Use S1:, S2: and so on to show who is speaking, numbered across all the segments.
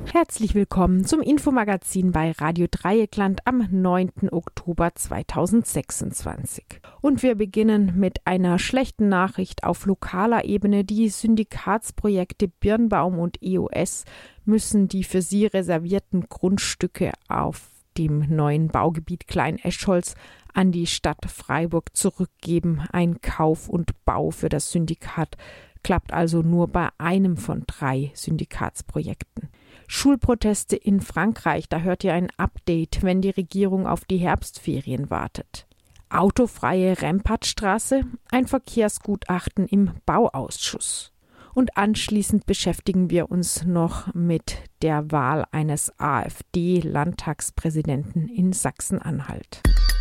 S1: Herzlich willkommen zum Infomagazin bei Radio Dreieckland am 9. Oktober 2026. Und wir beginnen mit einer schlechten Nachricht auf lokaler Ebene. Die Syndikatsprojekte Birnbaum und EOS müssen die für sie reservierten Grundstücke auf dem neuen Baugebiet Klein-Eschholz an die Stadt Freiburg zurückgeben. Ein Kauf und Bau für das Syndikat klappt also nur bei einem von 3 Syndikatsprojekten. Schulproteste in Frankreich, da hört ihr ein Update, wenn die Regierung auf die Herbstferien wartet. Autofreie Rempartstraße, ein Verkehrsgutachten im Bauausschuss. Und anschließend beschäftigen wir uns noch mit der Wahl eines AfD-Landtagspräsidenten in Sachsen-Anhalt.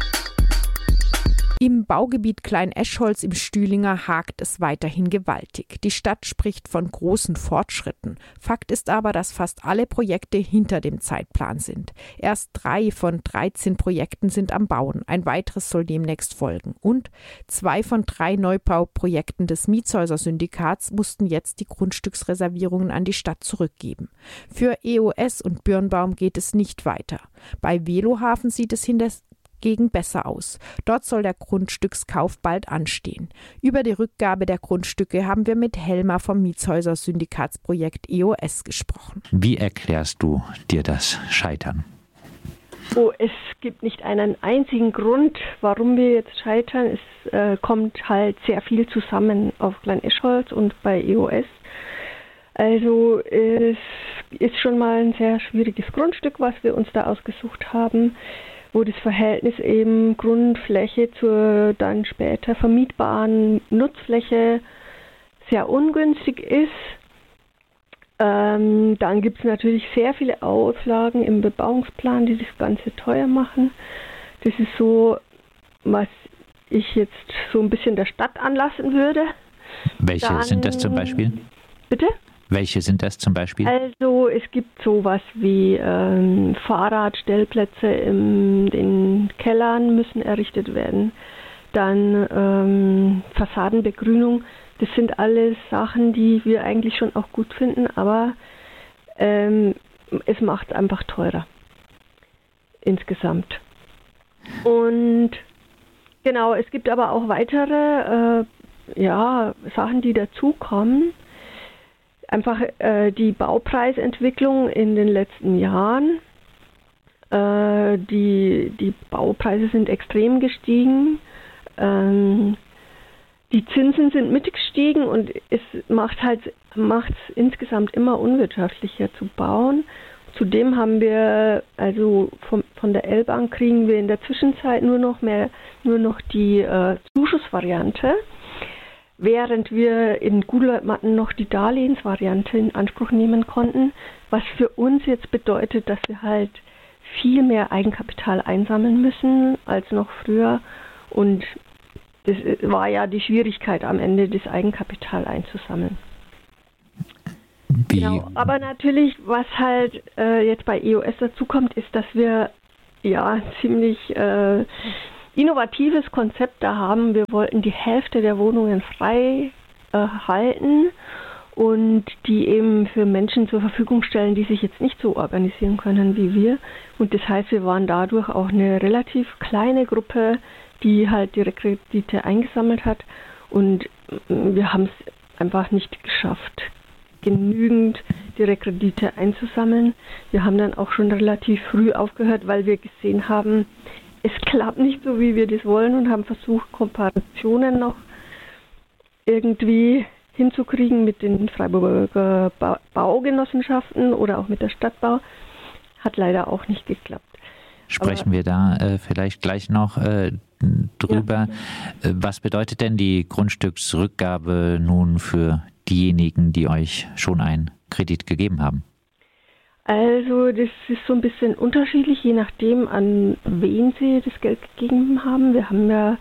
S1: Im Baugebiet Klein-Eschholz im Stühlinger hakt es weiterhin gewaltig. Die Stadt spricht von großen Fortschritten. Fakt ist aber, dass fast alle Projekte hinter dem Zeitplan sind. Erst 3 von 13 Projekten sind am Bauen. Ein weiteres soll demnächst folgen. Und 2 von 3 Neubauprojekten des Mietshäuser-Syndikats mussten jetzt die Grundstücksreservierungen an die Stadt zurückgeben. Für EOS und Birnbaum geht es nicht weiter. Bei Velohafen sieht es hingegen besser aus. Dort soll der Grundstückskauf bald anstehen. Über die Rückgabe der Grundstücke haben wir mit Helma vom Mietshäuser-Syndikatsprojekt EOS gesprochen.
S2: Wie erklärst du dir das Scheitern?
S3: Es gibt nicht einen einzigen Grund, warum wir jetzt scheitern. Es kommt halt sehr viel zusammen auf Klein-Eschholz und bei EOS. Also es ist schon mal ein sehr schwieriges Grundstück, was wir uns da ausgesucht haben, wo das Verhältnis eben Grundfläche zur dann später vermietbaren Nutzfläche sehr ungünstig ist. Dann gibt es natürlich sehr viele Auflagen im Bebauungsplan, die das Ganze teuer machen. Das ist so, was ich jetzt so ein bisschen der Stadt anlassen würde.
S2: Welche sind das zum Beispiel?
S3: Bitte?
S2: Welche sind das zum Beispiel?
S3: Also es gibt sowas wie Fahrradstellplätze in den Kellern müssen errichtet werden. Dann Fassadenbegrünung. Das sind alles Sachen, die wir eigentlich schon auch gut finden, aber es macht es einfach teurer insgesamt. Und genau, es gibt aber auch weitere Sachen, die dazukommen. Einfach die Baupreisentwicklung in den letzten Jahren. Die Baupreise sind extrem gestiegen. Die Zinsen sind mitgestiegen und es macht es insgesamt immer unwirtschaftlicher zu bauen. Zudem haben wir, also von der L-Bank kriegen wir in der Zwischenzeit nur noch die Zuschussvariante, während wir in Gutleutmatten noch die Darlehensvariante in Anspruch nehmen konnten, was für uns jetzt bedeutet, dass wir halt viel mehr Eigenkapital einsammeln müssen als noch früher. Und das war ja die Schwierigkeit am Ende, das Eigenkapital einzusammeln. Genau, aber natürlich, was halt jetzt bei EOS dazu kommt, ist, dass wir ziemlich innovatives Konzept da haben. Wir wollten die Hälfte der Wohnungen frei halten und die eben für Menschen zur Verfügung stellen, die sich jetzt nicht so organisieren können wie wir. Und das heißt, wir waren dadurch auch eine relativ kleine Gruppe, die halt Direktkredite eingesammelt hat. Und wir haben es einfach nicht geschafft, genügend Direktkredite einzusammeln. Wir haben dann auch schon relativ früh aufgehört, weil wir gesehen haben, es klappt nicht so, wie wir das wollen, und haben versucht, Kooperationen noch irgendwie hinzukriegen mit den Freiburger Baugenossenschaften oder auch mit der Stadtbau. Hat leider auch nicht geklappt.
S2: Sprechen wir da vielleicht gleich noch drüber. Ja. Was bedeutet denn die Grundstücksrückgabe nun für diejenigen, die euch schon einen Kredit gegeben haben?
S3: Also das ist so ein bisschen unterschiedlich, je nachdem, an wen sie das Geld gegeben haben. Wir haben ja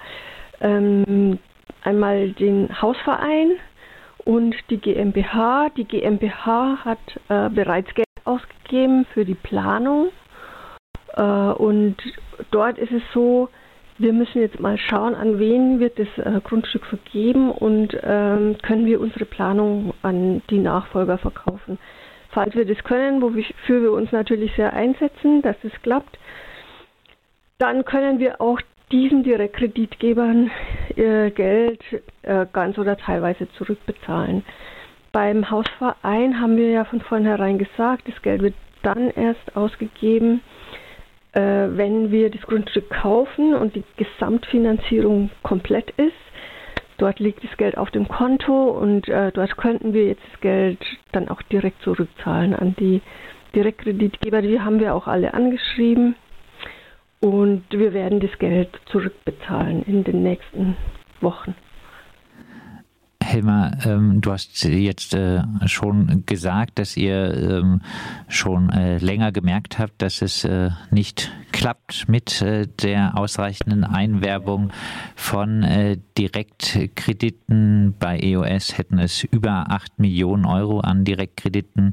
S3: einmal den Hausverein und die GmbH. Die GmbH hat bereits Geld ausgegeben für die Planung. Und dort ist es so, wir müssen jetzt mal schauen, an wen wird das Grundstück vergeben und können wir unsere Planung an die Nachfolger verkaufen. Falls wir das können, wofür wir uns natürlich sehr einsetzen, dass es klappt, dann können wir auch diesen Direktkreditgebern ihr Geld ganz oder teilweise zurückbezahlen. Beim Hausverein haben wir ja von vornherein gesagt, das Geld wird dann erst ausgegeben, wenn wir das Grundstück kaufen und die Gesamtfinanzierung komplett ist. Dort liegt das Geld auf dem Konto und dort könnten wir jetzt das Geld dann auch direkt zurückzahlen an die Direktkreditgeber. Die haben wir auch alle angeschrieben und wir werden das Geld zurückbezahlen in den nächsten Wochen.
S2: Hilmar, du hast jetzt schon gesagt, dass ihr schon länger gemerkt habt, dass es nicht klappt mit der ausreichenden Einwerbung von Direktkrediten. Bei EOS hätten es über 8 Millionen Euro an Direktkrediten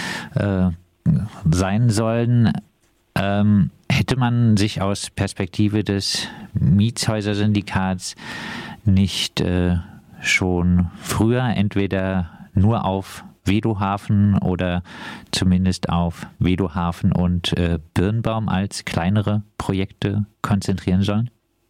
S2: sein sollen. Hätte man sich aus Perspektive des Mietshäuser-Syndikats nicht schon früher entweder nur auf Vedohafen oder zumindest auf Vedohafen und Birnbaum als kleinere Projekte konzentrieren sollen?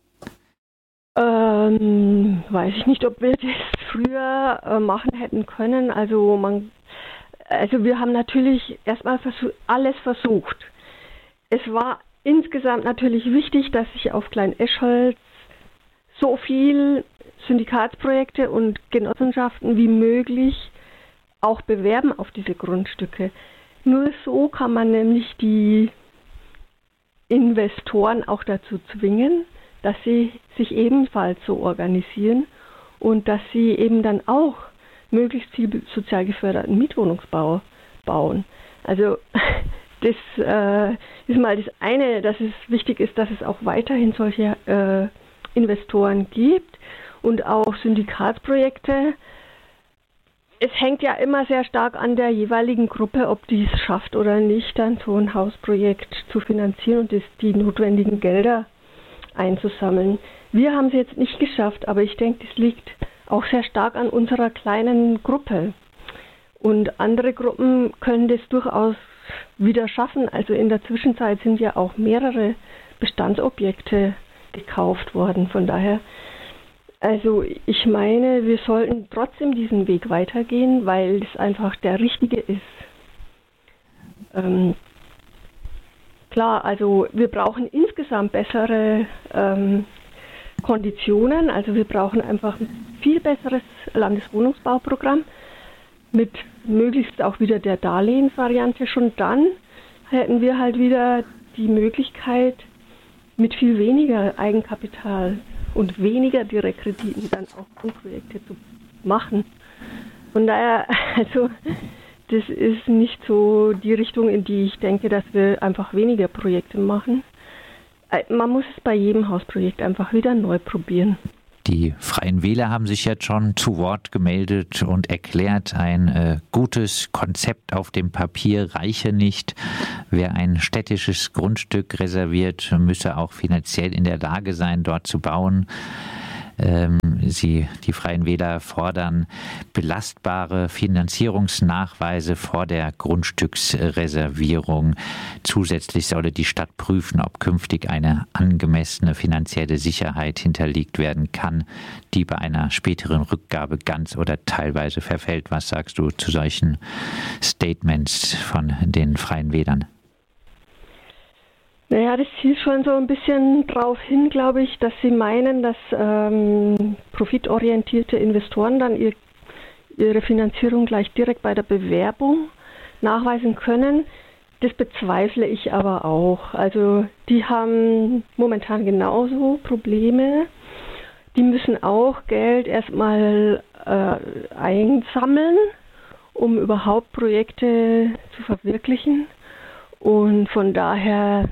S3: Weiß ich nicht, ob wir das früher machen hätten können. Also wir haben natürlich erstmal alles versucht. Es war insgesamt natürlich wichtig, dass sich auf Klein-Eschholz so viel Syndikatsprojekte und Genossenschaften wie möglich auch bewerben auf diese Grundstücke. Nur so kann man nämlich die Investoren auch dazu zwingen, dass sie sich ebenfalls so organisieren und dass sie eben dann auch möglichst viel sozial geförderten Mietwohnungsbau bauen. Also das ist mal das eine, dass es wichtig ist, dass es auch weiterhin solche Investoren gibt und auch Syndikatsprojekte. Es hängt ja immer sehr stark an der jeweiligen Gruppe, ob die es schafft oder nicht, dann so ein Hausprojekt zu finanzieren und die notwendigen Gelder einzusammeln. Wir haben es jetzt nicht geschafft, aber ich denke, das liegt auch sehr stark an unserer kleinen Gruppe. Und andere Gruppen können das durchaus wieder schaffen. Also in der Zwischenzeit sind ja auch mehrere Bestandsobjekte gekauft worden. Von daher, also ich meine, wir sollten trotzdem diesen Weg weitergehen, weil es einfach der richtige ist. Klar, also wir brauchen insgesamt bessere Konditionen. Also wir brauchen einfach ein viel besseres Landeswohnungsbauprogramm mit möglichst auch wieder der Darlehensvariante. Schon dann hätten wir halt wieder die Möglichkeit, mit viel weniger Eigenkapital und weniger Direktkrediten dann auch Grundprojekte zu machen. Von daher, also das ist nicht so die Richtung, in die ich denke, dass wir einfach weniger Projekte machen. Man muss es bei jedem Hausprojekt einfach wieder neu probieren.
S2: Die Freien Wähler haben sich jetzt schon zu Wort gemeldet und erklärt, ein gutes Konzept auf dem Papier reiche nicht. Wer ein städtisches Grundstück reserviert, müsse auch finanziell in der Lage sein, dort zu bauen. Die Freien Wähler fordern belastbare Finanzierungsnachweise vor der Grundstücksreservierung. Zusätzlich solle die Stadt prüfen, ob künftig eine angemessene finanzielle Sicherheit hinterlegt werden kann, die bei einer späteren Rückgabe ganz oder teilweise verfällt. Was sagst du zu solchen Statements von den Freien Wählern?
S3: Naja, das zielt schon so ein bisschen drauf hin, glaube ich, dass sie meinen, dass profitorientierte Investoren dann ihre Finanzierung gleich direkt bei der Bewerbung nachweisen können. Das bezweifle ich aber auch. Also die haben momentan genauso Probleme. Die müssen auch Geld erstmal einsammeln, um überhaupt Projekte zu verwirklichen. Und von daher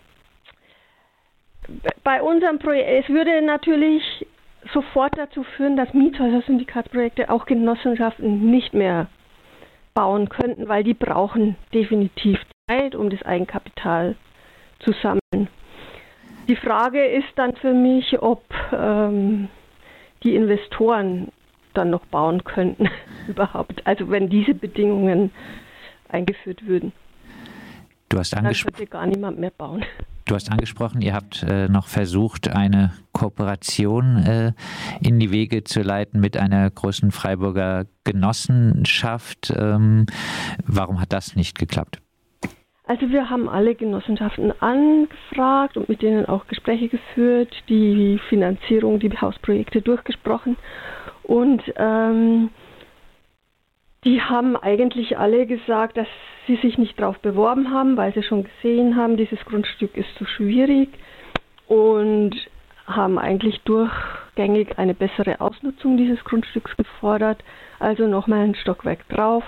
S3: bei unserem Projekt, es würde natürlich sofort dazu führen, dass Mietshäuser-Syndikatsprojekte auch Genossenschaften nicht mehr bauen könnten, weil die brauchen definitiv Zeit, um das Eigenkapital zu sammeln. Die Frage ist dann für mich, ob die Investoren dann noch bauen könnten überhaupt. Also wenn diese Bedingungen eingeführt würden. Dann könnte gar niemand mehr bauen.
S2: Du hast angesprochen, ihr habt noch versucht, eine Kooperation in die Wege zu leiten mit einer großen Freiburger Genossenschaft. Warum hat das nicht geklappt?
S3: Also wir haben alle Genossenschaften angefragt und mit denen auch Gespräche geführt, die Finanzierung, die Hausprojekte durchgesprochen und die haben eigentlich alle gesagt, dass sie sich nicht darauf beworben haben, weil sie schon gesehen haben, dieses Grundstück ist zu schwierig und haben eigentlich durchgängig eine bessere Ausnutzung dieses Grundstücks gefordert, also nochmal ein Stockwerk drauf.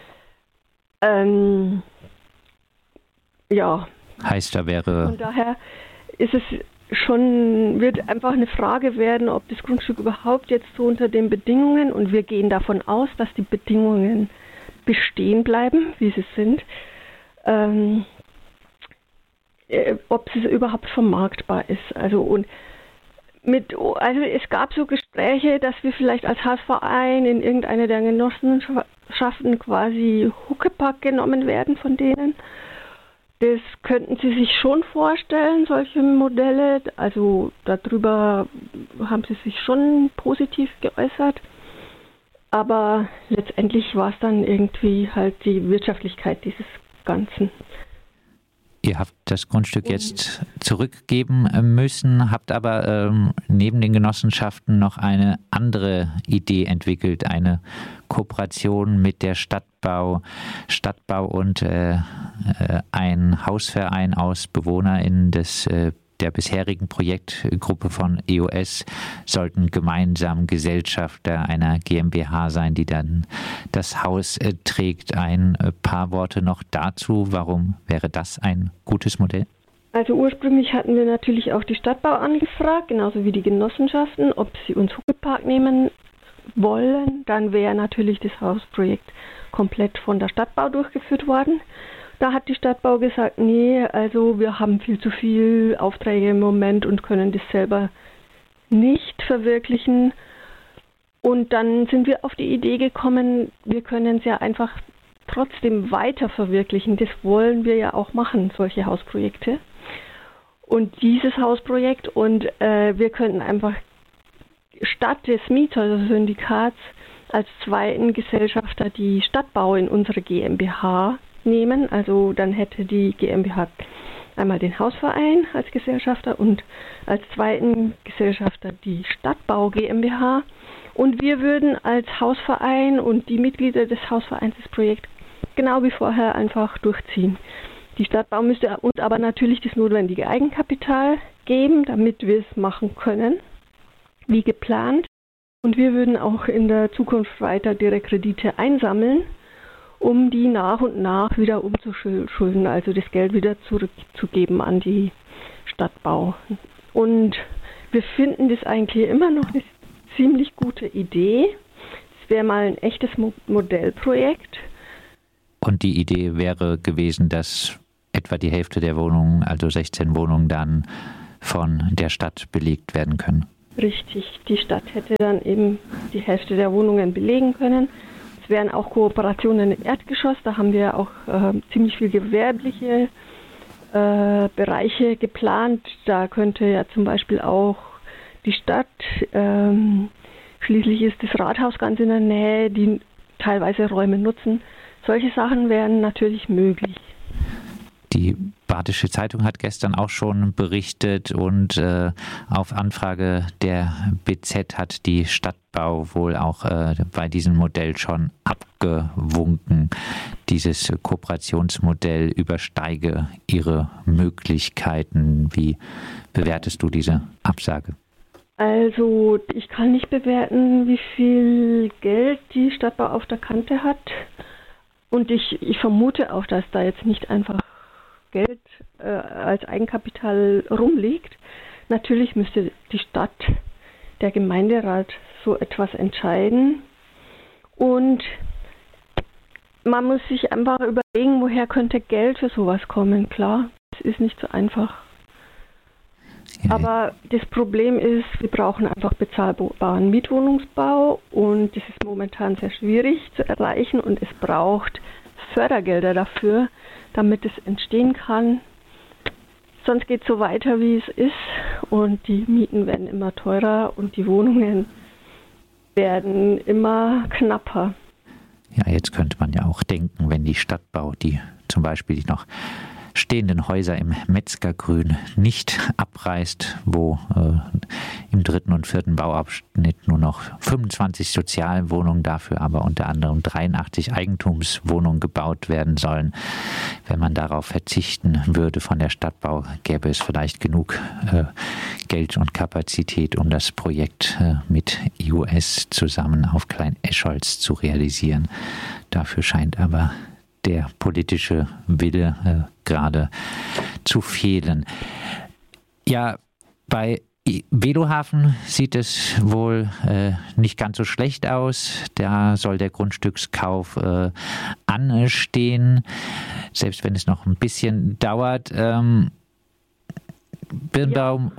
S3: Ja.
S2: Heißt, da wäre...
S3: Von daher ist es wird einfach eine Frage werden, ob das Grundstück überhaupt jetzt so unter den Bedingungen, und wir gehen davon aus, dass die Bedingungen bestehen bleiben, wie sie sind, ob es überhaupt vermarktbar ist. Also es gab so Gespräche, dass wir vielleicht als Hausverein in irgendeine der Genossenschaften quasi Huckepack genommen werden von denen. Das könnten Sie sich schon vorstellen, solche Modelle. Also darüber haben Sie sich schon positiv geäußert. Aber letztendlich war es dann irgendwie halt die Wirtschaftlichkeit dieses Ganzen.
S2: Ihr habt das Grundstück jetzt zurückgeben müssen, habt aber neben den Genossenschaften noch eine andere Idee entwickelt, eine Kooperation mit der Stadtbau und ein Hausverein aus BewohnerInnen der bisherigen Projektgruppe von EOS sollten gemeinsam Gesellschafter einer GmbH sein, die dann das Haus trägt. Ein paar Worte noch dazu. Warum wäre das ein gutes Modell?
S3: Also ursprünglich hatten wir natürlich auch die Stadtbau angefragt, genauso wie die Genossenschaften, ob sie uns Huckepark nehmen wollen. Dann wäre natürlich das Hausprojekt komplett von der Stadtbau durchgeführt worden. Da hat die Stadtbau gesagt, nee, also wir haben viel zu viel Aufträge im Moment und können das selber nicht verwirklichen. Und dann sind wir auf die Idee gekommen, wir können es ja einfach trotzdem weiter verwirklichen. Das wollen wir ja auch machen, solche Hausprojekte. Und dieses Hausprojekt wir könnten einfach statt des Mietersyndikats als zweiten Gesellschafter die Stadtbau in unsere GmbH nehmen. Also dann hätte die GmbH einmal den Hausverein als Gesellschafter und als zweiten Gesellschafter die Stadtbau GmbH. Und wir würden als Hausverein und die Mitglieder des Hausvereins das Projekt genau wie vorher einfach durchziehen. Die Stadtbau müsste uns aber natürlich das notwendige Eigenkapital geben, damit wir es machen können, wie geplant. Und wir würden auch in der Zukunft weiter ihre Kredite einsammeln, um die nach und nach wieder umzuschulden, also das Geld wieder zurückzugeben an die Stadtbau. Und wir finden das eigentlich immer noch eine ziemlich gute Idee. Es wäre mal ein echtes Modellprojekt.
S2: Und die Idee wäre gewesen, dass etwa die Hälfte der Wohnungen, also 16 Wohnungen, dann von der Stadt belegt werden können.
S3: Richtig, die Stadt hätte dann eben die Hälfte der Wohnungen belegen können. Es wären auch Kooperationen im Erdgeschoss, da haben wir auch ziemlich viel gewerbliche Bereiche geplant. Da könnte ja zum Beispiel auch die Stadt, schließlich ist das Rathaus ganz in der Nähe, die teilweise Räume nutzen. Solche Sachen wären natürlich möglich.
S2: Die Badische Zeitung hat gestern auch schon berichtet und auf Anfrage der BZ hat die Stadtbau wohl auch bei diesem Modell schon abgewunken. Dieses Kooperationsmodell übersteige ihre Möglichkeiten. Wie bewertest du diese Absage?
S3: Also ich kann nicht bewerten, wie viel Geld die Stadtbau auf der Kante hat. Und ich vermute auch, dass da jetzt nicht einfach Geld als Eigenkapital rumliegt. Natürlich müsste die Stadt, der Gemeinderat so etwas entscheiden. Und man muss sich einfach überlegen, woher könnte Geld für sowas kommen. Klar, es ist nicht so einfach. Ja. Aber das Problem ist, wir brauchen einfach bezahlbaren Mietwohnungsbau und das ist momentan sehr schwierig zu erreichen und es braucht Fördergelder dafür, damit es entstehen kann. Sonst geht es so weiter, wie es ist und die Mieten werden immer teurer und die Wohnungen werden immer knapper.
S2: Ja, jetzt könnte man ja auch denken, wenn die Stadtbau, die zum Beispiel die noch stehenden Häuser im Metzgergrün nicht abreißt, wo im 3. und 4. Bauabschnitt nur noch 25 Sozialwohnungen, dafür aber unter anderem 83 Eigentumswohnungen gebaut werden sollen. Wenn man darauf verzichten würde von der Stadtbau, gäbe es vielleicht genug Geld und Kapazität, um das Projekt mit IUS zusammen auf Klein-Escholz zu realisieren. Dafür scheint aber der politische Wille gerade zu fehlen. Ja, bei Velohafen sieht es wohl nicht ganz so schlecht aus. Da soll der Grundstückskauf anstehen, selbst wenn es noch ein bisschen dauert. Birnbaum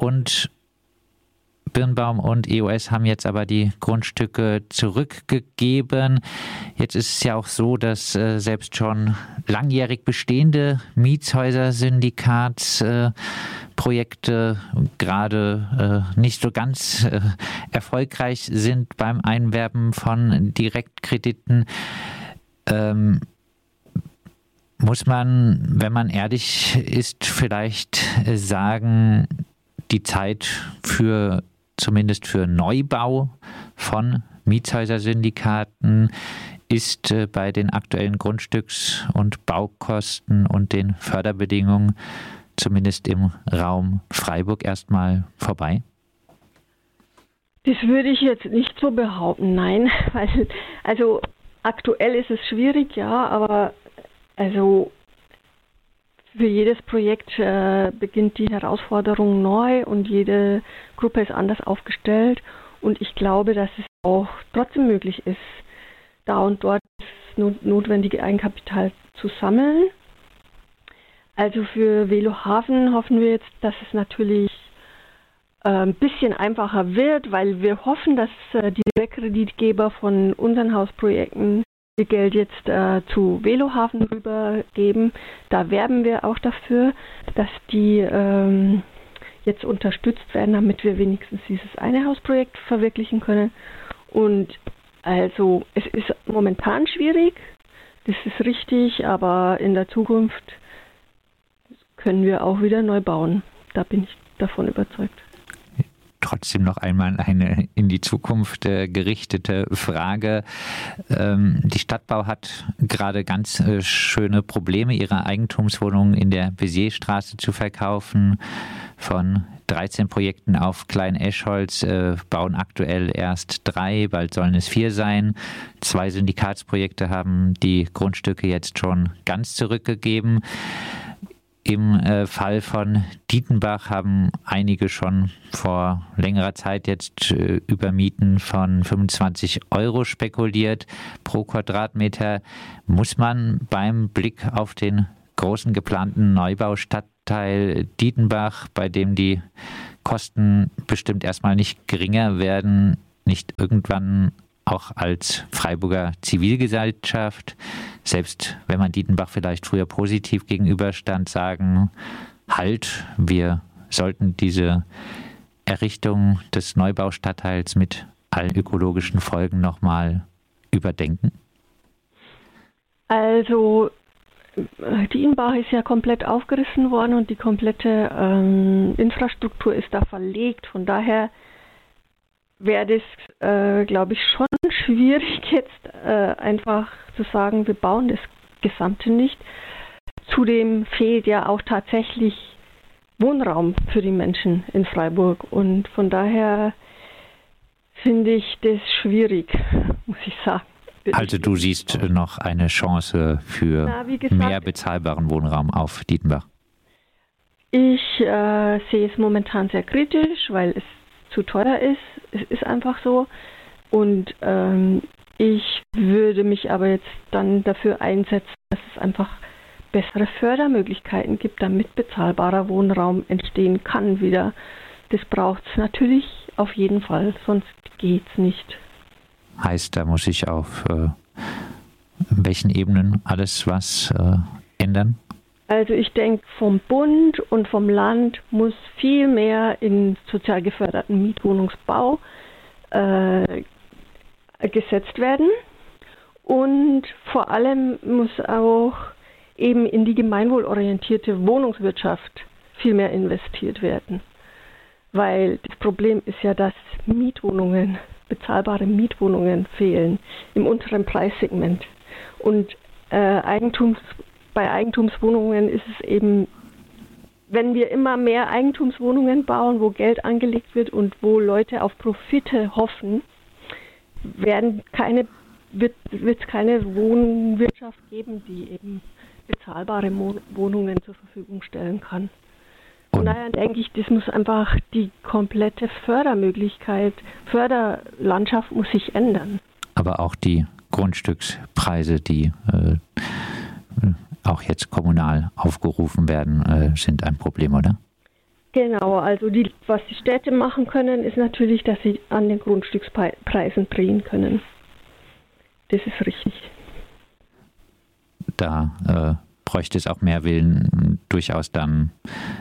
S2: und EOS haben jetzt aber die Grundstücke zurückgegeben. Jetzt ist es ja auch so, dass selbst schon langjährig bestehende Mietshäuser-Syndikatsprojekte gerade nicht so ganz erfolgreich sind beim Einwerben von Direktkrediten. Muss man, wenn man ehrlich ist, vielleicht sagen, die Zeit zumindest für Neubau von Mietshäuser-Syndikaten ist bei den aktuellen Grundstücks- und Baukosten und den Förderbedingungen zumindest im Raum Freiburg erstmal vorbei?
S3: Das würde ich jetzt nicht so behaupten, nein. Also aktuell ist es schwierig, ja, aber also für jedes Projekt beginnt die Herausforderung neu und jede Gruppe ist anders aufgestellt. Und ich glaube, dass es auch trotzdem möglich ist, da und dort das notwendige Eigenkapital zu sammeln. Also für Velohafen hoffen wir jetzt, dass es natürlich ein bisschen einfacher wird, weil wir hoffen, dass die Kreditgeber von unseren Hausprojekten ihr Geld jetzt zu Velohafen rübergeben. Da werben wir auch dafür, dass die jetzt unterstützt werden, damit wir wenigstens dieses eine Hausprojekt verwirklichen können. Und also es ist momentan schwierig, das ist richtig, aber in der Zukunft können wir auch wieder neu bauen. Da bin ich davon überzeugt.
S2: Trotzdem noch einmal eine in die Zukunft gerichtete Frage. Die Stadtbau hat gerade ganz schöne Probleme, ihre Eigentumswohnungen in der Bézierstraße zu verkaufen. Von 13 Projekten auf Klein-Escholz bauen aktuell erst 3, bald sollen es 4 sein. 2 Syndikatsprojekte haben die Grundstücke jetzt schon ganz zurückgegeben. Im Fall von Dietenbach haben einige schon vor längerer Zeit jetzt über Mieten von 25 € spekuliert pro Quadratmeter. Muss man beim Blick auf den großen geplanten Neubaustadtteil Dietenbach, bei dem die Kosten bestimmt erstmal nicht geringer werden, nicht irgendwann auch als Freiburger Zivilgesellschaft, selbst wenn man Dietenbach vielleicht früher positiv gegenüberstand, sagen, halt, wir sollten diese Errichtung des Neubaustadtteils mit allen ökologischen Folgen nochmal überdenken?
S3: Also Dietenbach ist ja komplett aufgerissen worden und die komplette Infrastruktur ist da verlegt. Von daher wäre das, glaube ich, schon schwierig jetzt einfach zu sagen, wir bauen das Gesamte nicht. Zudem fehlt ja auch tatsächlich Wohnraum für die Menschen in Freiburg und von daher finde ich das schwierig, muss ich sagen.
S2: Also du siehst noch eine Chance für mehr bezahlbaren Wohnraum auf Dietenbach?
S3: Ich sehe es momentan sehr kritisch, weil es zu teuer ist. Es ist einfach so. Und ich würde mich aber jetzt dann dafür einsetzen, dass es einfach bessere Fördermöglichkeiten gibt, damit bezahlbarer Wohnraum entstehen kann wieder. Das braucht es natürlich auf jeden Fall, sonst geht's nicht.
S2: Heißt, da muss sich auf welchen Ebenen alles was ändern?
S3: Also ich denke, vom Bund und vom Land muss viel mehr in sozial geförderten Mietwohnungsbau gesetzt werden. Und vor allem muss auch eben in die gemeinwohlorientierte Wohnungswirtschaft viel mehr investiert werden. Weil das Problem ist ja, dass bezahlbare Mietwohnungen fehlen im unteren Preissegment. Und bei Eigentumswohnungen ist es eben, wenn wir immer mehr Eigentumswohnungen bauen, wo Geld angelegt wird und wo Leute auf Profite hoffen, wird es keine Wohnwirtschaft geben, die eben bezahlbare Wohnungen zur Verfügung stellen kann. Von daher denke ich, das muss einfach die komplette Förderlandschaft muss sich ändern.
S2: Aber auch die Grundstückspreise, die auch jetzt kommunal aufgerufen werden, sind ein Problem, oder?
S3: Genau, also was die Städte machen können, ist natürlich, dass sie an den Grundstückspreisen drehen können. Das ist richtig.
S2: Da bräuchte es auch mehr Willen, durchaus dann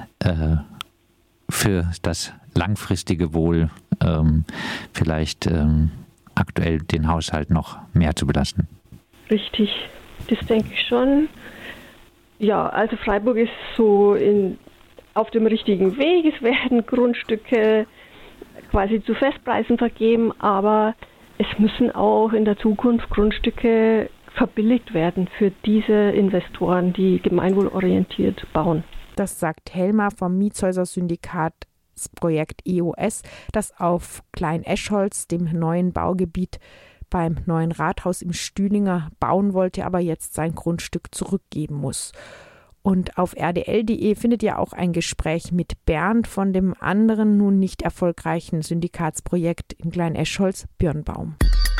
S2: für das langfristige Wohl vielleicht aktuell den Haushalt noch mehr zu belasten.
S3: Richtig, das denke ich schon. Ja, also Freiburg ist so auf dem richtigen Weg. Es werden Grundstücke quasi zu Festpreisen vergeben, aber es müssen auch in der Zukunft Grundstücke verbilligt werden für diese Investoren, die gemeinwohlorientiert bauen.
S1: Das sagt Helma vom Mietshäuser-Syndikatsprojekt EOS, das auf Klein-Eschholz, dem neuen Baugebiet beim neuen Rathaus im Stühlinger, bauen wollte, aber jetzt sein Grundstück zurückgeben muss. Und auf rdl.de findet ihr auch ein Gespräch mit Bernd von dem anderen, nun nicht erfolgreichen Syndikatsprojekt in Klein-Eschholz, Birnbaum.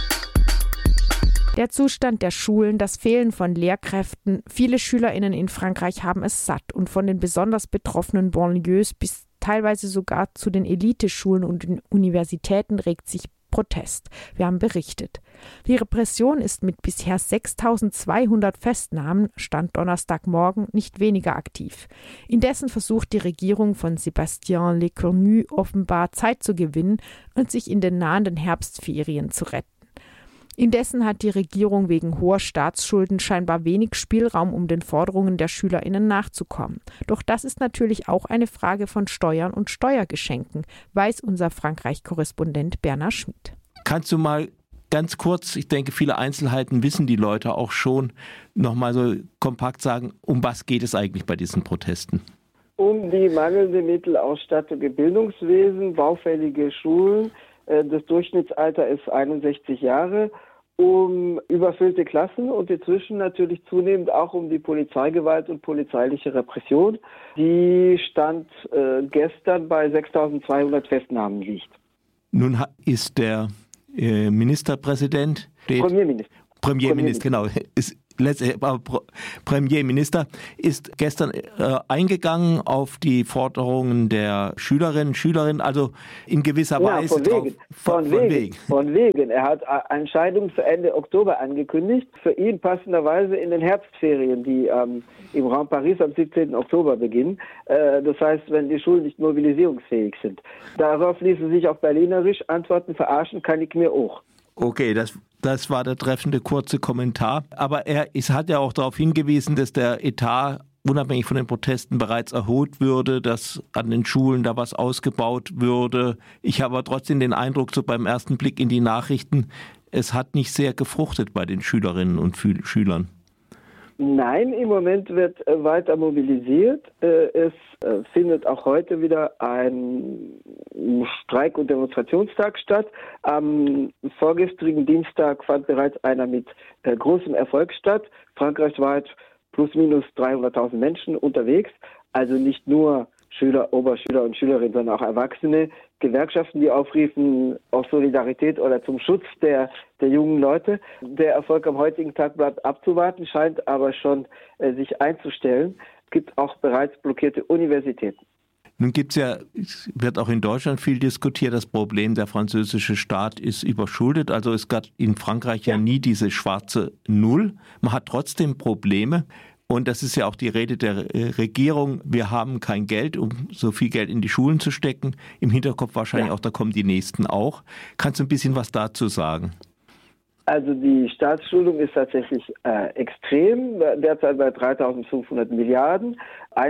S1: Der Zustand der Schulen, das Fehlen von Lehrkräften. Viele SchülerInnen in Frankreich haben es satt und von den besonders betroffenen Banlieues bis teilweise sogar zu den Eliteschulen und den Universitäten regt sich Protest. Wir haben berichtet. Die Repression ist mit bisher 6.200 Festnahmen, Stand Donnerstagmorgen, nicht weniger aktiv. Indessen versucht die Regierung von Sébastien Lecornu offenbar Zeit zu gewinnen und sich in den nahenden Herbstferien zu retten. Indessen hat die Regierung wegen hoher Staatsschulden scheinbar wenig Spielraum, um den Forderungen der SchülerInnen nachzukommen. Doch das ist natürlich auch eine Frage von Steuern und Steuergeschenken, weiß unser Frankreich-Korrespondent Bernhard Schmid.
S4: Kannst du mal ganz kurz, ich denke, viele Einzelheiten wissen die Leute auch schon, nochmal so kompakt sagen, um was geht es eigentlich bei diesen Protesten?
S5: Um die mangelnde Mittelausstattung im Bildungswesen, baufällige Schulen. Das Durchschnittsalter ist 61 Jahre. Um überfüllte Klassen und inzwischen natürlich zunehmend auch um die Polizeigewalt und polizeiliche Repression, die Stand gestern bei 6.200 Festnahmen liegt.
S4: Nun ist der Ministerpräsident, Premierminister, genau, Premierminister ist gestern eingegangen auf die Forderungen der Schülerinnen, also in gewisser Weise
S5: von wegen. Er hat Entscheidungen für Ende Oktober angekündigt, für ihn passenderweise in den Herbstferien, die im Raum Paris am 17. Oktober beginnen. Das heißt, wenn die Schulen nicht mobilisierungsfähig sind. Darauf ließen sich auf Berlinerisch antworten, verarschen kann ich mir auch.
S4: Okay, das war der treffende kurze Kommentar. Aber es hat ja auch darauf hingewiesen, dass der Etat unabhängig von den Protesten bereits erhöht würde, dass an den Schulen da was ausgebaut würde. Ich habe aber trotzdem den Eindruck, so beim ersten Blick in die Nachrichten, es hat nicht sehr gefruchtet bei den Schülerinnen und Schülern.
S5: Nein, im Moment wird weiter mobilisiert. Es findet auch heute wieder ein Streik- und Demonstrationstag statt. Am vorgestrigen Dienstag fand bereits einer mit großem Erfolg statt. Frankreichweit plus minus 300.000 Menschen unterwegs. Also nicht nur Schüler, Oberschüler und Schülerinnen, sondern auch Erwachsene, Gewerkschaften, die aufriefen auf Solidarität oder zum Schutz der jungen Leute. Der Erfolg am heutigen Tag bleibt abzuwarten, scheint aber schon sich einzustellen. Es gibt auch bereits blockierte Universitäten.
S4: Nun wird auch in Deutschland viel diskutiert, das Problem, der französische Staat ist überschuldet. Also es gab in Frankreich ja nie diese schwarze Null. Man hat trotzdem Probleme. Und das ist ja auch die Rede der Regierung. Wir haben kein Geld, um so viel Geld in die Schulen zu stecken. Im Hinterkopf wahrscheinlich auch, da kommen die Nächsten auch. Kannst du ein bisschen was dazu sagen?
S5: Also die Staatsschuldung ist tatsächlich extrem, derzeit bei 3.500 Milliarden,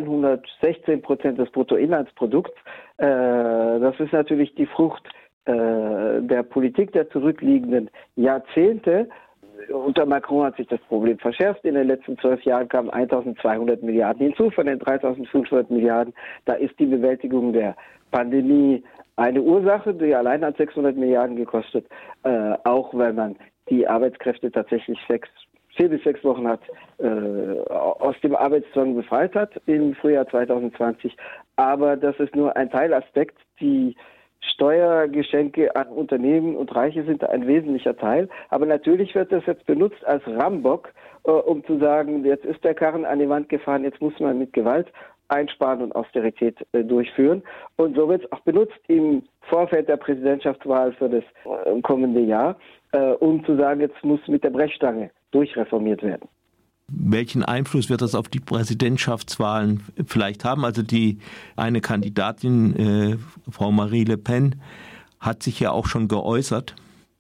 S5: 116% des Bruttoinlandsprodukts. Das ist natürlich die Frucht der Politik der zurückliegenden Jahrzehnte. Unter Macron hat sich das Problem verschärft. In den letzten 12 Jahren kamen 1.200 Milliarden hinzu von den 3.500 Milliarden. Da ist die Bewältigung der Pandemie eine Ursache, die allein hat 600 Milliarden gekostet, auch weil man die Arbeitskräfte tatsächlich 4 bis 6 Wochen aus dem Arbeitszwang befreit hat im Frühjahr 2020. Aber das ist nur ein Teilaspekt. Die Steuergeschenke an Unternehmen und Reiche sind ein wesentlicher Teil. Aber natürlich wird das jetzt benutzt als Rambock, um zu sagen, jetzt ist der Karren an die Wand gefahren, jetzt muss man mit Gewalt einsparen und Austerität durchführen. Und so wird es auch benutzt im Vorfeld der Präsidentschaftswahl für das kommende Jahr, um zu sagen, jetzt muss mit der Brechstange durchreformiert werden.
S4: Welchen Einfluss wird das auf die Präsidentschaftswahlen vielleicht haben? Also die eine Kandidatin, Frau Marie Le Pen, hat sich ja auch schon geäußert.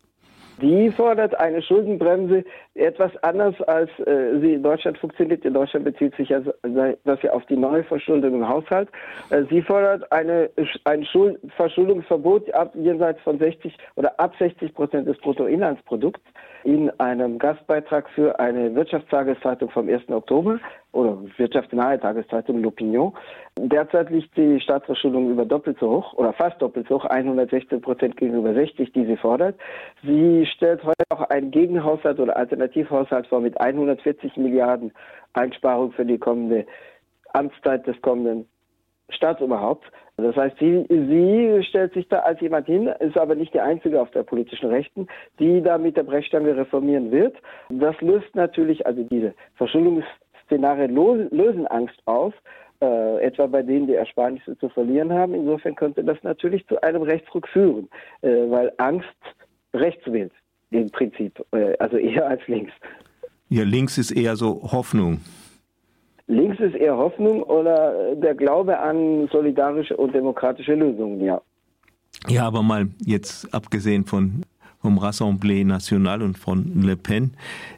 S5: Die fordert eine Schuldenbremse etwas anders, als sie in Deutschland funktioniert. In Deutschland bezieht sich das ja auf die Neuverschuldung im Haushalt. Sie fordert ein Verschuldungsverbot jenseits von 60 oder ab 60% des Bruttoinlandsprodukts in einem Gastbeitrag für eine Wirtschaftstageszeitung vom 1. Oktober oder wirtschaftsnahe Tageszeitung L'Opinion. Derzeit liegt die Staatsverschuldung über doppelt so hoch oder fast doppelt so hoch, 116% gegenüber 60, die sie fordert. Sie stellt heute auch einen Gegenhaushalt oder Alternativhaushalt vor mit 140 Milliarden Einsparung für die kommende Amtszeit des kommenden Staatsoberhaupts. Das heißt, sie stellt sich da als jemand hin, ist aber nicht die einzige auf der politischen Rechten, die da mit der Brechstange reformieren wird. Das löst natürlich, also diese Verschuldungsszenarien lösen Angst aus, etwa bei denen, die Ersparnisse zu verlieren haben. Insofern könnte das natürlich zu einem Rechtsruck führen, weil Angst rechts wählt, im Prinzip, also eher als links.
S4: Ja, links ist eher so Hoffnung.
S5: Links ist eher Hoffnung oder der Glaube an solidarische und demokratische Lösungen, ja.
S4: Ja, aber mal jetzt abgesehen vom Rassemblement National und von Le Pen,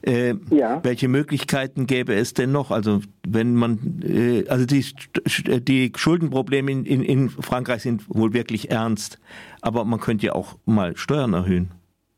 S4: welche Möglichkeiten gäbe es denn noch? Also wenn man, also die Schuldenprobleme in Frankreich sind wohl wirklich ernst, aber man könnte ja auch mal Steuern erhöhen.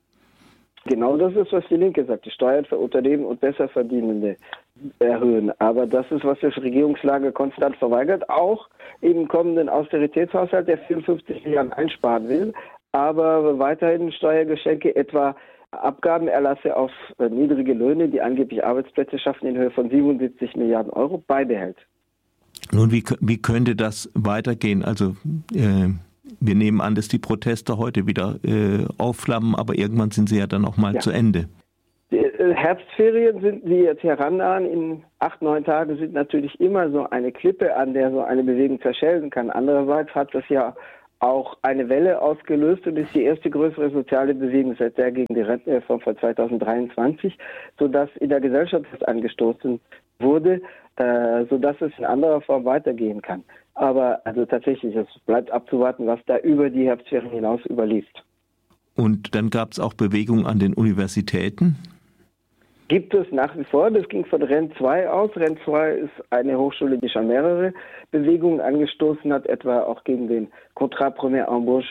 S5: Genau das ist, was die Linke sagt, die Steuern für Unternehmen und Besserverdienende erhöhen. Aber das ist, was die Regierungslage konstant verweigert, auch im kommenden Austeritätshaushalt, der 54 Milliarden einsparen will, aber weiterhin Steuergeschenke, etwa Abgabenerlasse auf niedrige Löhne, die angeblich Arbeitsplätze schaffen, in Höhe von 77 Milliarden Euro beibehält.
S4: Nun, wie könnte das weitergehen? Also wir nehmen an, dass die Proteste heute wieder aufflammen, aber irgendwann sind sie ja dann auch mal zu Ende.
S5: Die Herbstferien, die jetzt herannahen, in 8-9 Tagen sind natürlich immer so eine Klippe, an der so eine Bewegung zerschellen kann. Andererseits hat das ja auch eine Welle ausgelöst und ist die erste größere soziale Bewegung seit der gegen die Rentenreform von 2023, sodass in der Gesellschaft das angestoßen wurde, sodass es in anderer Form weitergehen kann. Aber also tatsächlich, es bleibt abzuwarten, was da über die Herbstferien hinaus überliest. Und
S4: dann gab es auch Bewegungen an den Universitäten?
S5: Gibt es nach wie vor. Das ging von Rennes 2 aus. Rennes 2 ist eine Hochschule, die schon mehrere Bewegungen angestoßen hat, etwa auch gegen den Contrat Première Embauche,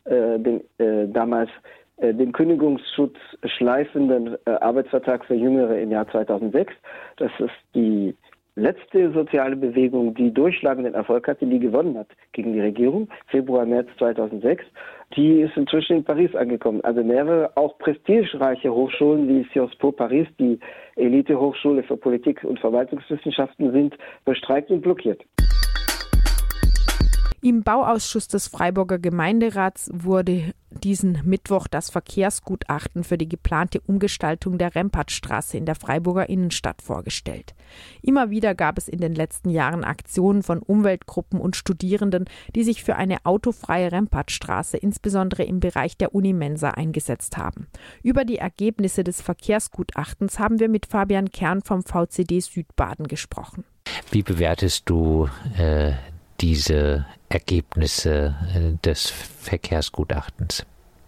S5: damals den Kündigungsschutz schleifenden Arbeitsvertrag für Jüngere im Jahr 2006. Das ist die letzte soziale Bewegung, die durchschlagenden Erfolg hatte, die gewonnen hat gegen die Regierung, Februar, März 2006. Die ist inzwischen in Paris angekommen. Also mehrere auch prestigereiche Hochschulen wie Sciences Po Paris, die Elite-Hochschule für Politik und Verwaltungswissenschaften, sind bestreikt und blockiert.
S1: Im Bauausschuss des Freiburger Gemeinderats wurde diesen Mittwoch das Verkehrsgutachten für die geplante Umgestaltung der Rempartstraße in der Freiburger Innenstadt vorgestellt. Immer wieder gab es in den letzten Jahren Aktionen von Umweltgruppen und Studierenden, die sich für eine autofreie Rempartstraße, insbesondere im Bereich der Unimensa, eingesetzt haben. Über die Ergebnisse des Verkehrsgutachtens haben wir mit Fabian Kern vom VCD Südbaden gesprochen.
S2: Wie bewertest du diese Ergebnisse des Verkehrsgutachtens?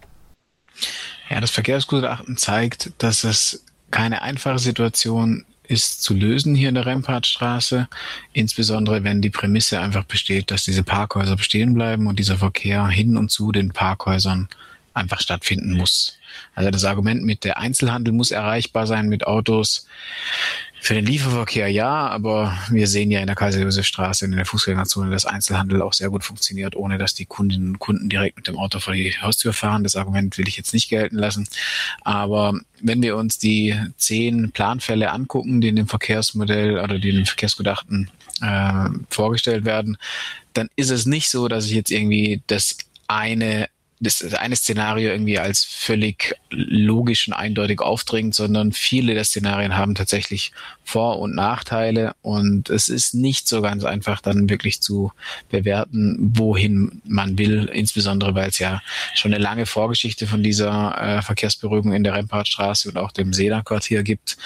S6: Ja, das Verkehrsgutachten zeigt, dass es keine einfache Situation ist zu lösen hier in der Rempartstraße, insbesondere wenn die Prämisse einfach besteht, dass diese Parkhäuser bestehen bleiben und dieser Verkehr hin und zu den Parkhäusern einfach stattfinden muss. Also das Argument mit der Einzelhandel muss erreichbar sein mit Autos. Für den Lieferverkehr ja, aber wir sehen ja in der Kaiser-Josef-Straße in der Fußgängerzone, dass Einzelhandel auch sehr gut funktioniert, ohne dass die Kundinnen und Kunden direkt mit dem Auto vor die Haustür fahren. Das Argument will ich jetzt nicht gelten lassen. Aber wenn wir uns die 10 Planfälle angucken, die in dem Verkehrsmodell oder die in dem Verkehrsgutachten vorgestellt werden, dann ist es nicht so, dass ich jetzt irgendwie das eine Szenario irgendwie als völlig logisch und eindeutig aufdringt, sondern viele der Szenarien haben tatsächlich Vor- und Nachteile und es ist nicht so ganz einfach dann wirklich zu bewerten, wohin man will, insbesondere weil es ja schon eine lange Vorgeschichte von dieser Verkehrsberuhigung in der Rempartstraße und auch dem Seeler-Quartier gibt.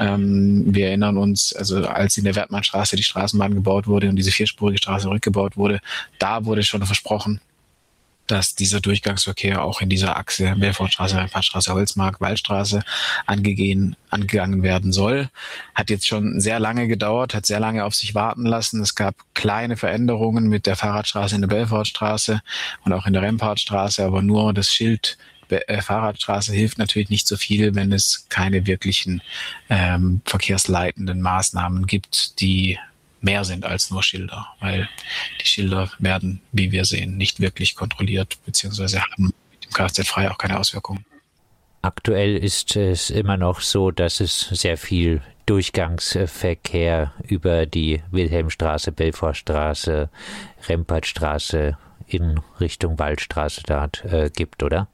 S6: Wir erinnern uns, also als in der Wertmannstraße die Straßenbahn gebaut wurde und diese 4-spurige Straße rückgebaut wurde, da wurde schon versprochen, dass dieser Durchgangsverkehr auch in dieser Achse Belfortstraße, Rempartstraße, Holzmark, Waldstraße angegangen werden soll. Hat jetzt schon sehr lange gedauert, hat sehr lange auf sich warten lassen. Es gab kleine Veränderungen mit der Fahrradstraße in der Belfortstraße und auch in der Rempartstraße, aber nur das Schild Fahrradstraße hilft natürlich nicht so viel, wenn es keine wirklichen verkehrsleitenden Maßnahmen gibt, die mehr sind als nur Schilder, weil die Schilder werden, wie wir sehen, nicht wirklich kontrolliert, beziehungsweise haben mit dem Kfz-frei auch keine Auswirkungen.
S2: Aktuell ist es immer noch so, dass es sehr viel Durchgangsverkehr über die Wilhelmstraße, Belfortstraße, Rempartstraße in Richtung Waldstraße dort gibt, oder?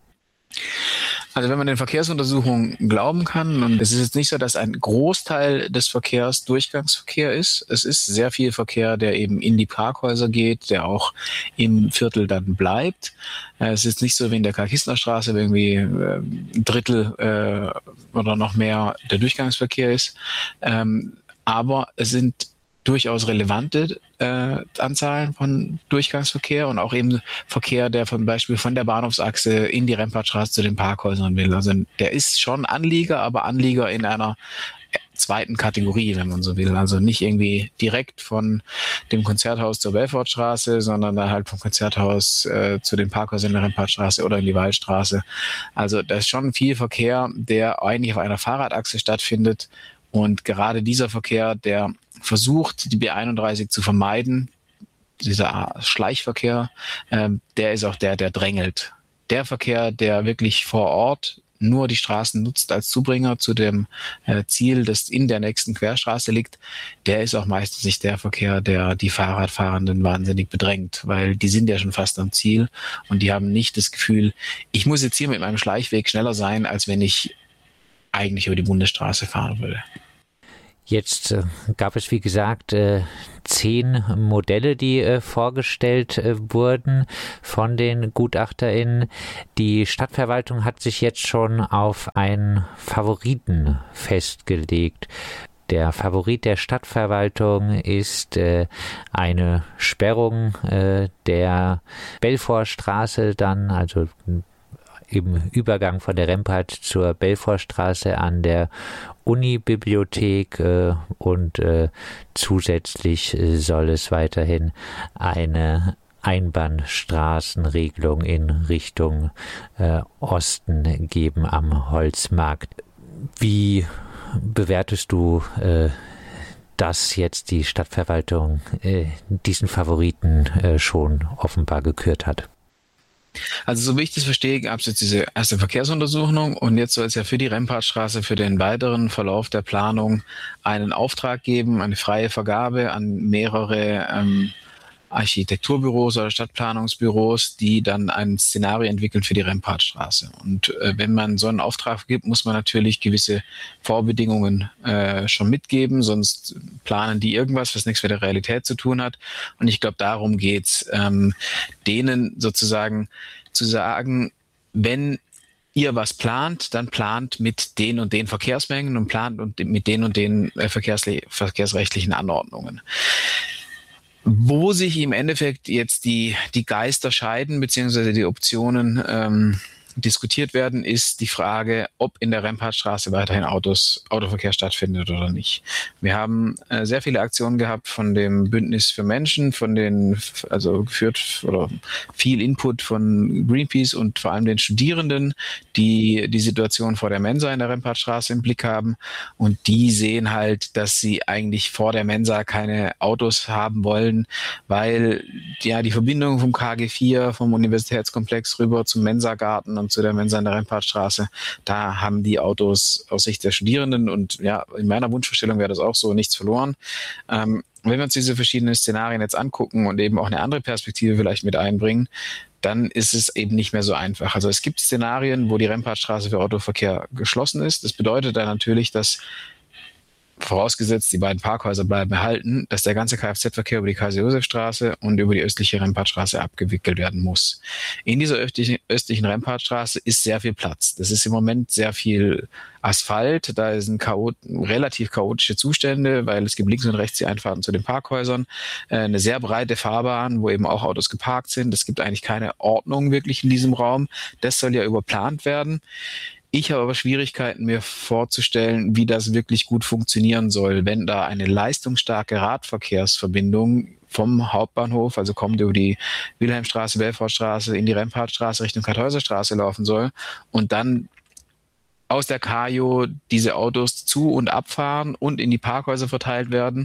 S6: Also wenn man den Verkehrsuntersuchungen glauben kann, und es ist jetzt nicht so, dass ein Großteil des Verkehrs Durchgangsverkehr ist. Es ist sehr viel Verkehr, der eben in die Parkhäuser geht, der auch im Viertel dann bleibt. Es ist nicht so wie in der Karl-Kistner-Straße, wo irgendwie ein Drittel oder noch mehr der Durchgangsverkehr ist. Aber es sind durchaus relevante Anzahlen von Durchgangsverkehr und auch eben Verkehr, der zum Beispiel von der Bahnhofsachse in die Rempartstraße zu den Parkhäusern will. Also der ist schon Anlieger, aber Anlieger in einer zweiten Kategorie, wenn man so will. Also nicht irgendwie direkt von dem Konzerthaus zur Belfortstraße, sondern dann halt vom Konzerthaus zu den Parkhäusern in der Rempartstraße oder in die Waldstraße. Also da ist schon viel Verkehr, der eigentlich auf einer Fahrradachse stattfindet. Und gerade dieser Verkehr, der versucht, die B31 zu vermeiden, dieser Schleichverkehr, der ist auch der drängelt. Der Verkehr, der wirklich vor Ort nur die Straßen nutzt als Zubringer zu dem Ziel, das in der nächsten Querstraße liegt, der ist auch meistens nicht der Verkehr, der die Fahrradfahrenden wahnsinnig bedrängt, weil die sind ja schon fast am Ziel und die haben nicht das Gefühl, ich muss jetzt hier mit meinem Schleichweg schneller sein, als wenn ich eigentlich über die Bundesstraße fahren würde.
S2: Jetzt gab es, wie gesagt, 10 Modelle, die vorgestellt wurden von den GutachterInnen. Die Stadtverwaltung hat sich jetzt schon auf einen Favoriten festgelegt. Der Favorit der Stadtverwaltung ist eine Sperrung der Belfortstraße dann, also im Übergang von der Rempart zur Belfortstraße an der Unibibliothek und zusätzlich soll es weiterhin eine Einbahnstraßenregelung in Richtung Osten geben am Holzmarkt. Wie bewertest du dass jetzt die Stadtverwaltung diesen Favoriten schon offenbar gekürt hat?
S6: Also so wie ich das verstehe, gab es jetzt diese erste Verkehrsuntersuchung und jetzt soll es ja für die Rempartstraße für den weiteren Verlauf der Planung einen Auftrag geben, eine freie Vergabe an mehrere Architekturbüros oder Stadtplanungsbüros, die dann ein Szenario entwickeln für die Rempartstraße. Und wenn man so einen Auftrag gibt, muss man natürlich gewisse Vorbedingungen schon mitgeben, sonst planen die irgendwas, was nichts mit der Realität zu tun hat. Und ich glaube, darum geht's, denen sozusagen zu sagen, wenn ihr was plant, dann plant mit den und den Verkehrsmengen und plant mit den und den verkehrsrechtlichen Anordnungen. Wo sich im Endeffekt jetzt die Geister scheiden, beziehungsweise die Optionen diskutiert werden, ist die Frage, ob in der Rempartstraße weiterhin Autoverkehr stattfindet oder nicht. Wir haben sehr viele Aktionen gehabt von dem Bündnis für Menschen, also geführt oder viel Input von Greenpeace und vor allem den Studierenden, die die Situation vor der Mensa in der Rempartstraße im Blick haben. Und die sehen halt, dass sie eigentlich vor der Mensa keine Autos haben wollen, weil ja die Verbindung vom KG4, vom Universitätskomplex rüber zum Mensagarten und zu der Mensa in der Rempartstraße, da haben die Autos aus Sicht der Studierenden und ja, in meiner Wunschvorstellung wäre das auch so, nichts verloren. Wenn wir uns diese verschiedenen Szenarien jetzt angucken und eben auch eine andere Perspektive vielleicht mit einbringen, dann ist es eben nicht mehr so einfach. Also es gibt Szenarien, wo die Rempartstraße für Autoverkehr geschlossen ist. Das bedeutet dann natürlich, dass vorausgesetzt, die beiden Parkhäuser bleiben erhalten, dass der ganze Kfz-Verkehr über die Kaiser-Josef-Straße und über die östliche Rempartstraße abgewickelt werden muss. In dieser östlichen Rempartstraße ist sehr viel Platz. Das ist im Moment sehr viel Asphalt, da sind relativ chaotische Zustände, weil es gibt links und rechts die Einfahrten zu den Parkhäusern, eine sehr breite Fahrbahn, wo eben auch Autos geparkt sind. Es gibt eigentlich keine Ordnung wirklich in diesem Raum. Das soll ja überplant werden. Ich habe aber Schwierigkeiten, mir vorzustellen, wie das wirklich gut funktionieren soll, wenn da eine leistungsstarke Radverkehrsverbindung vom Hauptbahnhof, also kommt über die Wilhelmstraße, Belfortstraße in die Rempartstraße Richtung Kartäuserstraße laufen soll und dann aus der Kajo diese Autos zu- und abfahren und in die Parkhäuser verteilt werden.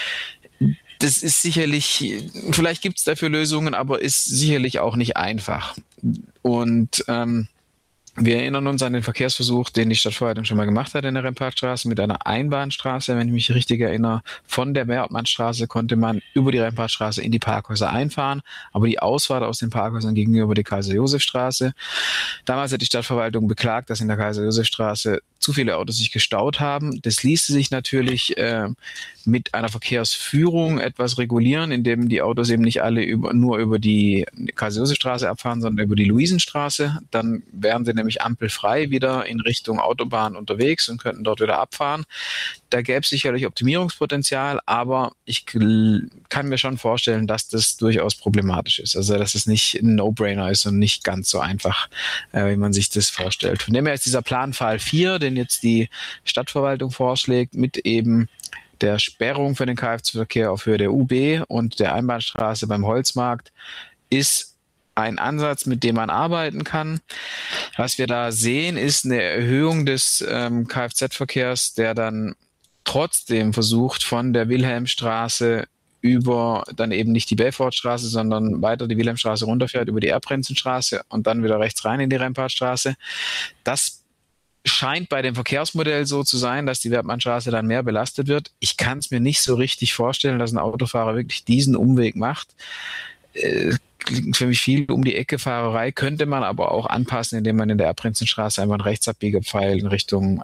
S6: Das ist sicherlich, vielleicht gibt es dafür Lösungen, aber ist sicherlich auch nicht einfach. Und wir erinnern uns an den Verkehrsversuch, den die Stadtverwaltung schon mal gemacht hat in der Rempartstraße mit einer Einbahnstraße, wenn ich mich richtig erinnere. Von der Bertmannstraße konnte man über die Rempartstraße in die Parkhäuser einfahren, aber die Ausfahrt aus den Parkhäusern gegenüber die Kaiser-Josef-Straße. Damals hat die Stadtverwaltung beklagt, dass in der Kaiser-Josef-Straße zu viele Autos sich gestaut haben. Das ließe sich natürlich mit einer Verkehrsführung etwas regulieren, indem die Autos eben nicht alle nur über die Kaiser-Josef-Straße abfahren, sondern über die Luisenstraße. Dann wären sie nämlich ampelfrei wieder in Richtung Autobahn unterwegs und könnten dort wieder abfahren. Da gäbe es sicherlich Optimierungspotenzial, aber ich kann mir schon vorstellen, dass das durchaus problematisch ist. Also dass es nicht ein No-Brainer ist und nicht ganz so einfach, wie man sich das vorstellt. Von dem her ist dieser Planfall 4, den jetzt die Stadtverwaltung vorschlägt, mit eben der Sperrung für den Kfz-Verkehr auf Höhe der UB und der Einbahnstraße beim Holzmarkt, ist ein Ansatz, mit dem man arbeiten kann. Was wir da sehen, ist eine Erhöhung des Kfz-Verkehrs, der dann trotzdem versucht, von der Wilhelmstraße über dann eben nicht die Belfortstraße, sondern weiter die Wilhelmstraße runterfährt, über die Erbprinzenstraße und dann wieder rechts rein in die Rempartstraße. Das scheint bei dem Verkehrsmodell so zu sein, dass die Bertmannstraße dann mehr belastet wird. Ich kann es mir nicht so richtig vorstellen, dass ein Autofahrer wirklich diesen Umweg macht. Klingt für mich viel um die Ecke Fahrerei, könnte man aber auch anpassen, indem man in der Erbprinzenstraße einfach einen Rechtsabbiegerpfeil in Richtung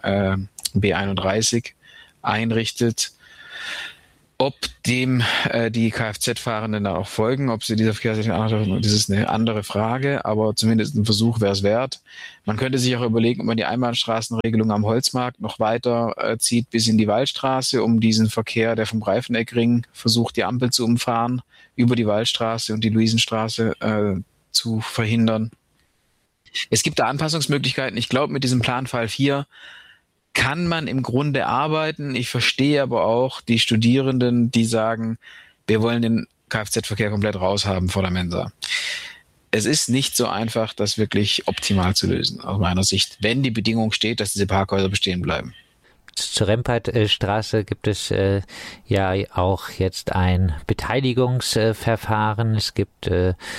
S6: B31 einrichtet. Ob dem die Kfz-Fahrenden dann auch folgen, ob sie dieser verkehrsrechtlichen Anordnung, das ist eine andere Frage, aber zumindest ein Versuch wäre es wert. Man könnte sich auch überlegen, ob man die Einbahnstraßenregelung am Holzmarkt noch weiter zieht bis in die Waldstraße, um diesen Verkehr, der vom Greifeneckring versucht, die Ampel zu umfahren, über die Waldstraße und die Luisenstraße zu verhindern. Es gibt da Anpassungsmöglichkeiten. Ich glaube, mit diesem Planfall 4 kann man im Grunde arbeiten. Ich verstehe aber auch die Studierenden, die sagen, wir wollen den Kfz-Verkehr komplett raushaben vor der Mensa. Es ist nicht so einfach, das wirklich optimal zu lösen, aus meiner Sicht, wenn die Bedingung steht, dass diese Parkhäuser bestehen bleiben.
S2: zur Rempartstraße gibt es ja auch jetzt ein Beteiligungsverfahren. Es gibt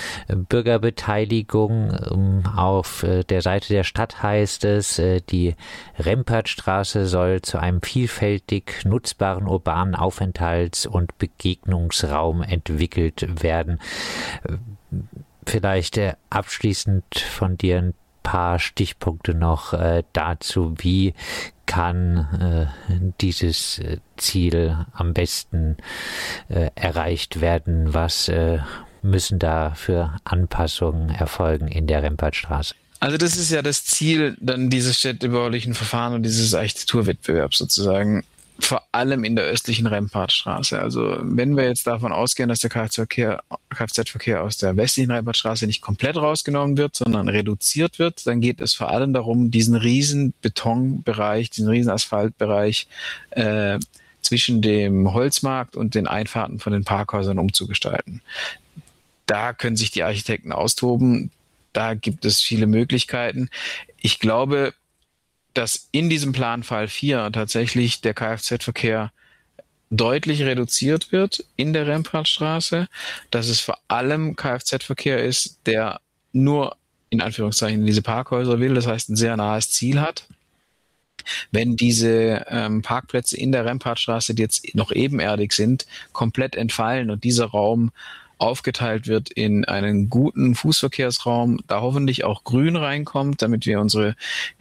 S2: Bürgerbeteiligung. Auf der Seite der Stadt heißt es, die Rempartstraße soll zu einem vielfältig nutzbaren urbanen Aufenthalts- und Begegnungsraum entwickelt werden. Vielleicht abschließend von dir ein paar Stichpunkte noch dazu, wie kann dieses Ziel am besten erreicht werden? Was müssen da für Anpassungen erfolgen in der Rempartstraße?
S6: Also das ist ja das Ziel dann dieses städtebaulichen Verfahren und dieses Architekturwettbewerbs sozusagen, vor allem in der östlichen Rempartstraße. Also wenn wir jetzt davon ausgehen, dass der Kfz-Verkehr aus der westlichen Rempartstraße nicht komplett rausgenommen wird, sondern reduziert wird, dann geht es vor allem darum, diesen riesen Betonbereich, diesen riesen Asphaltbereich zwischen dem Holzmarkt und den Einfahrten von den Parkhäusern umzugestalten. Da können sich die Architekten austoben. Da gibt es viele Möglichkeiten. Ich glaube, dass in diesem Planfall 4 tatsächlich der Kfz-Verkehr deutlich reduziert wird in der Rempartstraße, dass es vor allem Kfz-Verkehr ist, der nur in Anführungszeichen diese Parkhäuser will, das heißt ein sehr nahes Ziel hat. Wenn diese Parkplätze in der Rempartstraße, die jetzt noch ebenerdig sind, komplett entfallen und dieser Raum aufgeteilt wird in einen guten Fußverkehrsraum, da hoffentlich auch Grün reinkommt, damit wir unsere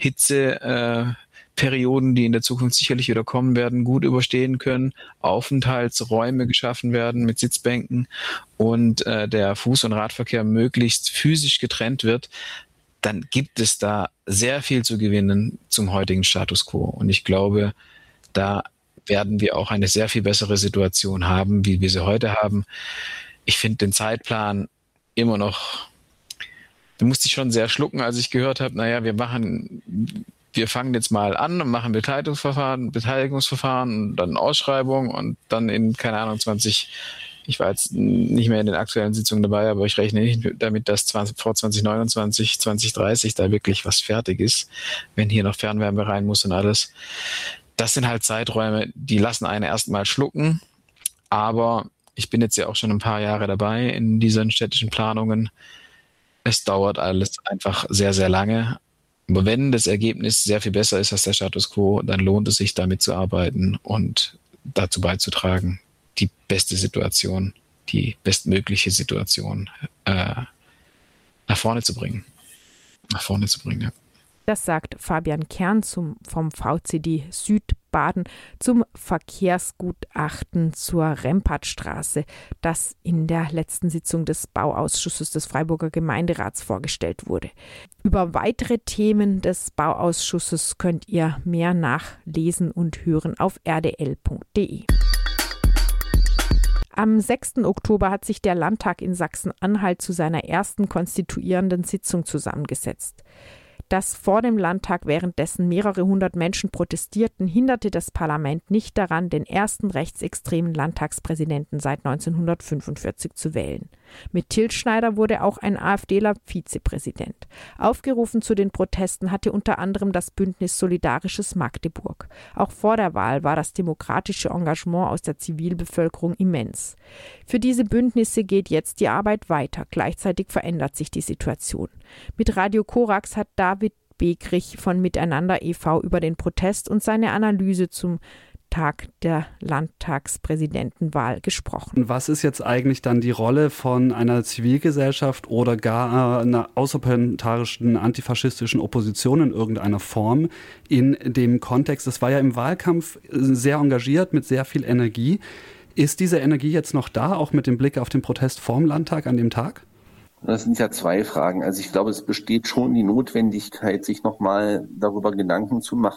S6: Hitzeperioden, die in der Zukunft sicherlich wieder kommen werden, gut überstehen können, Aufenthaltsräume geschaffen werden mit Sitzbänken und der Fuß- und Radverkehr möglichst physisch getrennt wird, dann gibt es da sehr viel zu gewinnen zum heutigen Status quo. Und ich glaube, da werden wir auch eine sehr viel bessere Situation haben, wie wir sie heute haben. Ich finde den Zeitplan immer noch, da musste ich schon sehr schlucken, als ich gehört habe, naja, wir fangen jetzt mal an und machen Beteiligungsverfahren und dann Ausschreibung und dann in, keine Ahnung, ich war jetzt nicht mehr in den aktuellen Sitzungen dabei, aber ich rechne nicht damit, dass vor 2029, 2030 da wirklich was fertig ist, wenn hier noch Fernwärme rein muss und alles. Das sind halt Zeiträume, die lassen einen erstmal schlucken, aber ich bin jetzt ja auch schon ein paar Jahre dabei in diesen städtischen Planungen. Es dauert alles einfach sehr, sehr lange. Aber wenn das Ergebnis sehr viel besser ist als der Status quo, dann lohnt es sich, damit zu arbeiten und dazu beizutragen, die beste Situation, die bestmögliche Situation nach vorne zu bringen. Ja.
S1: Das sagt Fabian Kern vom VCD Südbaden zum Verkehrsgutachten zur Rempartstraße, das in der letzten Sitzung des Bauausschusses des Freiburger Gemeinderats vorgestellt wurde. Über weitere Themen des Bauausschusses könnt ihr mehr nachlesen und hören auf rdl.de. Am 6. Oktober hat sich der Landtag in Sachsen-Anhalt zu seiner ersten konstituierenden Sitzung zusammengesetzt. Dass vor dem Landtag währenddessen mehrere hundert Menschen protestierten, hinderte das Parlament nicht daran, den ersten rechtsextremen Landtagspräsidenten seit 1945 zu wählen. Mit Till Schneider wurde auch ein AfDler Vizepräsident. Aufgerufen zu den Protesten hatte unter anderem das Bündnis Solidarisches Magdeburg. Auch vor der Wahl war das demokratische Engagement aus der Zivilbevölkerung immens. Für diese Bündnisse geht jetzt die Arbeit weiter. Gleichzeitig verändert sich die Situation. Mit Radio Korax hat David Begrich von Miteinander e.V. über den Protest und seine Analyse zum Tag der Landtagspräsidentenwahl gesprochen.
S7: Was ist jetzt eigentlich dann die Rolle von einer Zivilgesellschaft oder gar einer außerparlamentarischen antifaschistischen Opposition in irgendeiner Form in dem Kontext? Das war ja im Wahlkampf sehr engagiert mit sehr viel Energie. Ist diese Energie jetzt noch da, auch mit dem Blick auf den Protest vorm Landtag an dem Tag?
S8: Das sind ja zwei Fragen. Also ich glaube, es besteht schon die Notwendigkeit, sich nochmal darüber Gedanken zu machen,